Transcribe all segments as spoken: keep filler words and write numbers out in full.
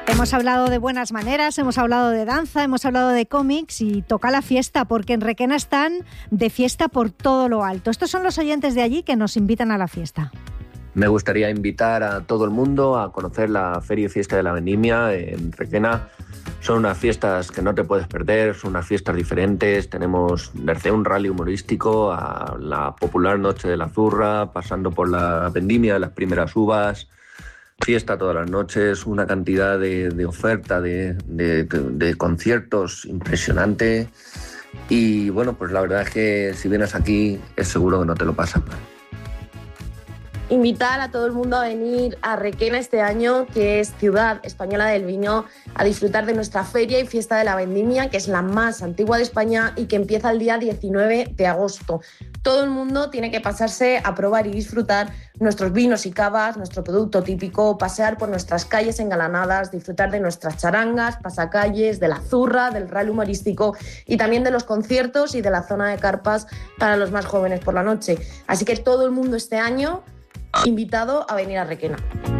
Hemos hablado de buenas maneras, hemos hablado de danza, hemos hablado de cómics y toca la fiesta, porque en Requena están de fiesta por todo lo alto. Estos son los oyentes de allí que nos invitan a la fiesta. Me gustaría invitar a todo el mundo a conocer la Feria y Fiesta de la Vendimia en Requena. Son unas fiestas que no te puedes perder, son unas fiestas diferentes. Tenemos desde un rally humorístico a la popular Noche de la Zurra, pasando por la vendimia de las primeras uvas, fiesta todas las noches, una cantidad de, de oferta, de, de, de conciertos impresionante. Y bueno, pues la verdad es que si vienes aquí es seguro que no te lo pasas mal. Invitar a todo el mundo a venir a Requena este año, que es Ciudad Española del Vino, a disfrutar de nuestra Feria y Fiesta de la Vendimia, que es la más antigua de España y que empieza el día diecinueve de agosto. Todo el mundo tiene que pasarse a probar y disfrutar nuestros vinos y cavas, nuestro producto típico, pasear por nuestras calles engalanadas, disfrutar de nuestras charangas, pasacalles, de la zurra, del rally humorístico y también de los conciertos y de la zona de carpas para los más jóvenes por la noche. Así que todo el mundo este año invitado a venir a Requena.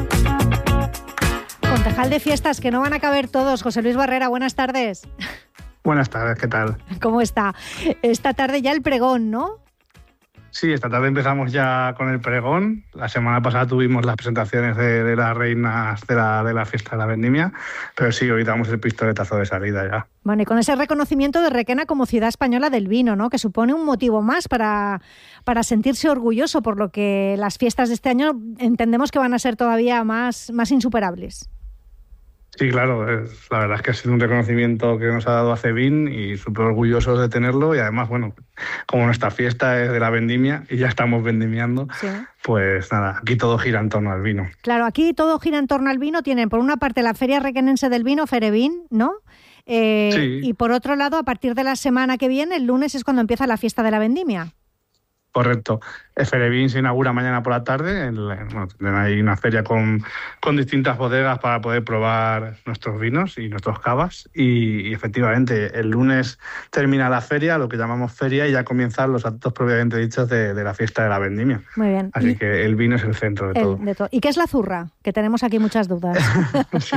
Concejal de fiestas, que no van a caber todos. José Luis Barrera, buenas tardes. Buenas tardes, ¿qué tal? ¿Cómo está? Esta tarde ya el pregón, ¿no? Sí, esta tarde empezamos ya con el pregón. La semana pasada tuvimos las presentaciones de, de las reinas de la, de la fiesta de la vendimia, pero sí, hoy damos el pistoletazo de salida ya. Bueno, y con ese reconocimiento de Requena como ciudad española del vino, ¿no? Que supone un motivo más para, para sentirse orgulloso, por lo que las fiestas de este año entendemos que van a ser todavía más, más insuperables. Sí, claro, es, la verdad es que ha sido un reconocimiento que nos ha dado ACEVIN y súper orgullosos de tenerlo, y además, bueno, como nuestra fiesta es de la vendimia y ya estamos vendimiando, sí. Pues nada, aquí todo gira en torno al vino. Claro, aquí todo gira en torno al vino. Tienen por una parte la Feria Requenense del Vino, Ferevin, ¿no? Eh, sí. Y por otro lado, a partir de la semana que viene, el lunes es cuando empieza la fiesta de la vendimia. Correcto. Ferevin se inaugura mañana por la tarde. El, bueno, hay una feria con, con distintas bodegas para poder probar nuestros vinos y nuestros cavas. Y, y efectivamente, el lunes termina la feria, lo que llamamos feria, y ya comienzan los actos propiamente dichos de, de la fiesta de la vendimia. Muy bien. Así y que el vino es el centro de, el, todo. de todo. ¿Y qué es la zurra? Que tenemos aquí muchas dudas. Sí.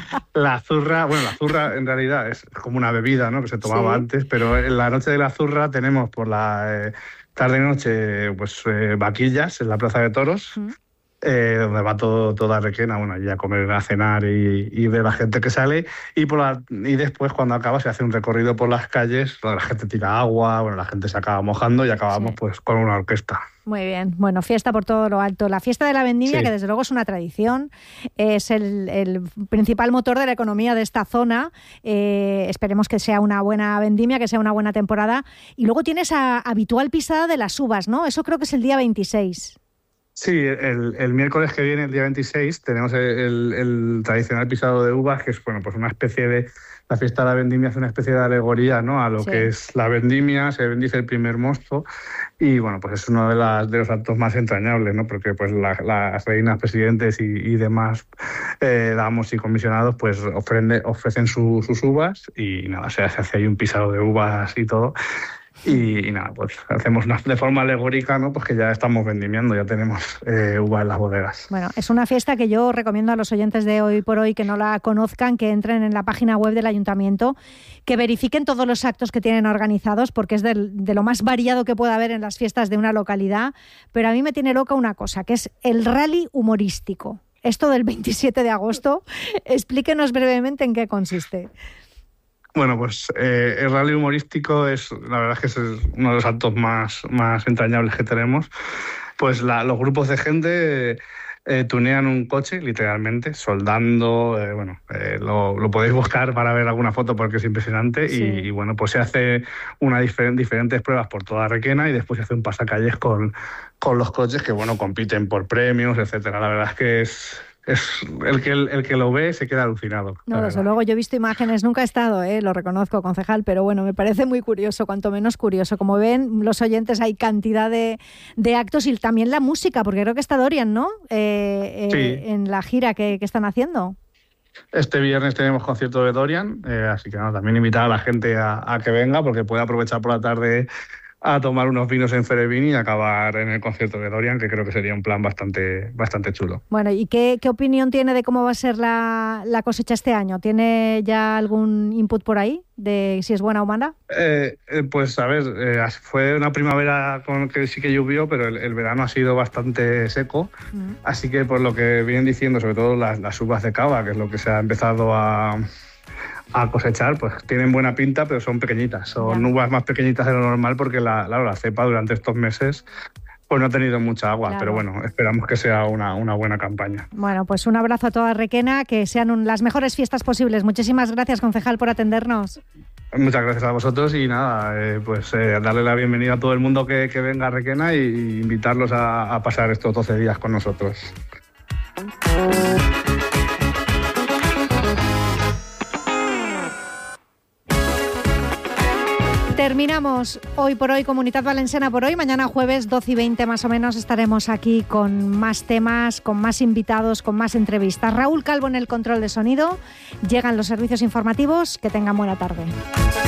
La zurra, bueno, la zurra en realidad es como una bebida, ¿no?, que se tomaba sí. antes, pero en la noche de la zurra tenemos por la... Eh, tarde-noche, pues eh, vaquillas en la Plaza de Toros, ¿Mm? eh, donde va todo, toda Requena, bueno, allí a comer, a cenar y, y ver la gente que sale. Y, por la, y después, cuando acaba, se hace un recorrido por las calles, la gente tira agua, bueno, la gente se acaba mojando y acabamos sí. pues con una orquesta. Muy bien, bueno, fiesta por todo lo alto. La fiesta de la vendimia, sí. que desde luego es una tradición, es el, el principal motor de la economía de esta zona. Eh, esperemos que sea una buena vendimia, que sea una buena temporada. Y luego tienes a habitual pisada de las uvas, ¿no? Eso creo que es el día veintiséis. Sí, el, el miércoles que viene, el día veintiséis, tenemos el, el, el tradicional pisado de uvas, que es, bueno, pues una especie de... La fiesta de la vendimia es una especie de alegoría, ¿no?, a lo sí. que es la vendimia. Se bendice el primer mosto y, bueno, pues es uno de, las, de los actos más entrañables, ¿no?, porque pues la, las reinas, presidentes y, y demás eh, damos y comisionados pues ofrende, ofrecen su, sus uvas y nada, se hace ahí un pisado de uvas y todo. Y, y nada, pues hacemos una, de forma alegórica, ¿no?, pues que ya estamos vendimiando, ya tenemos eh, uva en las bodegas. Bueno, es una fiesta que yo recomiendo a los oyentes de Hoy por Hoy que no la conozcan, que entren en la página web del Ayuntamiento, que verifiquen todos los actos que tienen organizados, porque es de, de lo más variado que puede haber en las fiestas de una localidad. Pero a mí me tiene loca una cosa, que es el rally humorístico. Esto del veintisiete de agosto, explíquenos brevemente en qué consiste. Bueno, pues eh, el rally humorístico es, la verdad es que es uno de los actos más, más entrañables que tenemos. Pues la, los grupos de gente eh, tunean un coche, literalmente, soldando, eh, bueno, eh, lo, lo podéis buscar para ver alguna foto porque es impresionante. Sí. Y, y bueno, pues se hace una difer- diferentes pruebas por toda Requena y después se hace un pasacalles con, con los coches que, bueno, compiten por premios, etcétera. La verdad es que es... Es el que el, el que lo ve se queda alucinado. No, desde luego, yo he visto imágenes, nunca he estado, eh, lo reconozco, concejal, pero bueno, me parece muy curioso, cuanto menos curioso. Como ven los oyentes, hay cantidad de, de actos y también la música, porque creo que está Dorian, ¿no? Eh, eh, sí. En la gira que, que están haciendo. Este viernes tenemos concierto de Dorian, eh, así que no, también invitar a la gente a, a que venga, porque puede aprovechar por la tarde a tomar unos vinos en Ferebín y acabar en el concierto de Dorian, que creo que sería un plan bastante, bastante chulo. Bueno, ¿y qué, qué opinión tiene de cómo va a ser la, la cosecha este año? ¿Tiene ya algún input por ahí de si es buena o mala? Eh, eh, pues a ver, eh, fue una primavera con que sí que llovió, pero el, el verano ha sido bastante seco, mm. así que por lo que vienen diciendo, sobre todo las, las uvas de cava, que es lo que se ha empezado a... a cosechar, pues tienen buena pinta, pero son pequeñitas, son ya. uvas más pequeñitas de lo normal porque la, la, la cepa durante estos meses pues no ha tenido mucha agua, claro. pero bueno, esperamos que sea una, una buena campaña. Bueno, pues un abrazo a toda Requena, que sean un, las mejores fiestas posibles. Muchísimas gracias, concejal, por atendernos. Muchas gracias a vosotros y nada, eh, pues eh, darle la bienvenida a todo el mundo que, que venga a Requena y, y invitarlos a, a pasar estos doce días con nosotros. Terminamos Hoy por Hoy, Comunitat Valenciana por hoy. Mañana jueves, doce y veinte más o menos, estaremos aquí con más temas, con más invitados, con más entrevistas. Raúl Calvo en el control de sonido. Llegan los servicios informativos. Que tengan buena tarde.